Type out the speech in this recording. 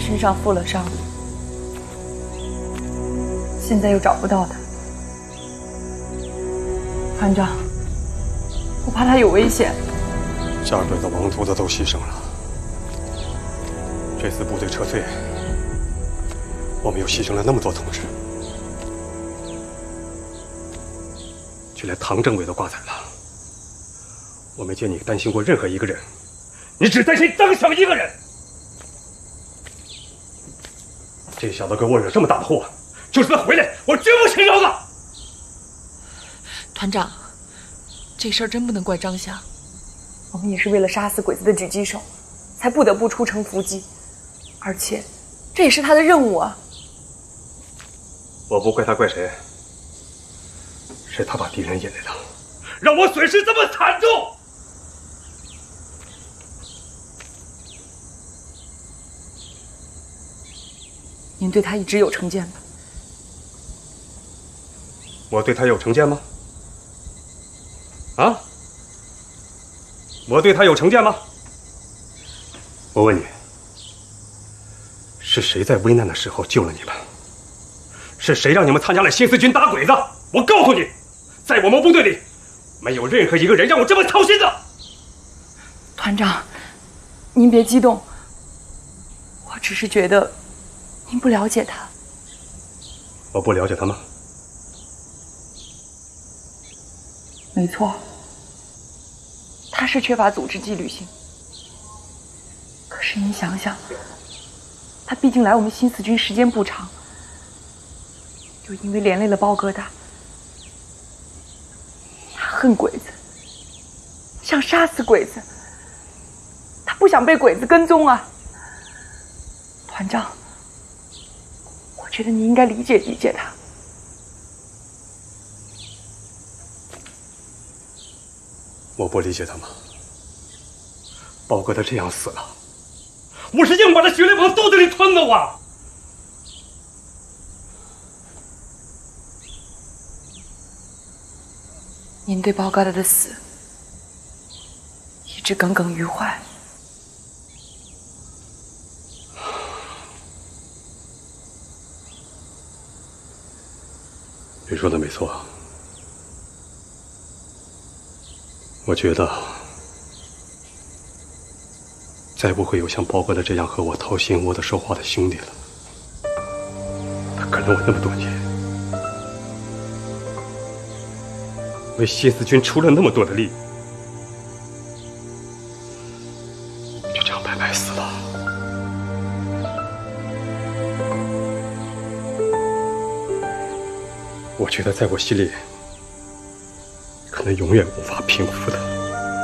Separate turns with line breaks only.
身上负了伤，现在又找不到他。团长，我怕他有危险。
下辈子王秃子都牺牲了，这次部队撤退，我们又牺牲了那么多同志，就连唐政委都挂彩了。我没见你担心过任何一个人，你只担心张翔一个人。这小子给我惹这么大的祸，就算回来，我绝不轻饶他。
团长，这事儿真不能怪张翔。
我们也是为了杀死鬼子的狙击手，才不得不出城伏击，而且这也是他的任务啊。
我不怪他，怪谁？是他把敌人引来的，让我损失这么惨重。
您对他一直有成见吧？
我对他有成见吗？啊？我对他有成见吗？我问你，是谁在危难的时候救了你们？是谁让你们参加了新四军打鬼子？我告诉你，在我们部队里，没有任何一个人让我这么操心的。
团长，您别激动，我只是觉得您不了解他。
我不了解他吗？
没错，他是缺乏组织纪律性。可是您想想，他毕竟来我们新四军时间不长，又因为连累了包疙瘩，他恨鬼子，想杀死鬼子，他不想被鬼子跟踪啊。团长，我觉得你应该理解理解他。
我不理解他吗？包哥他这样死了，我是硬把他血泪往肚子里吞的啊！
您对包疙瘩的死一直耿耿于怀。
你说的没错，我觉得再不会有像包哥的这样和我掏心窝子说话的兄弟了。他跟了我那么多年，为新四军出了那么多的力，就这样白白死了。我觉得在我心里，可能永远无法平复的。